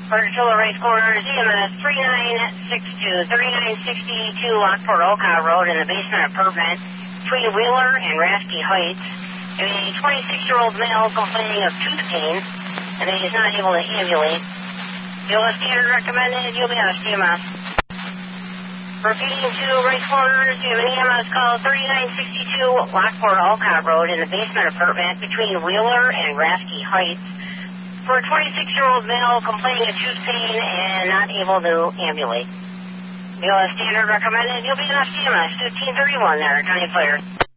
Portola Race Corner, ZMS 3962 Lockport Olcott Road in the basement apartment between Wheeler and Rasky Heights. A 26-year-old male complaining of tooth pain and that he's not able to ambulate. Viola Standard recommended you'll be on CMS. Repeating to Race Corners, you have an EMS call 3962 Lockport Olcott Road in the basement apartment between Wheeler and Rasky Heights for a 26-year-old male complaining of tooth pain and not able to ambulate. Viola Standard recommended you'll be on CMS 1531 there, County Fire.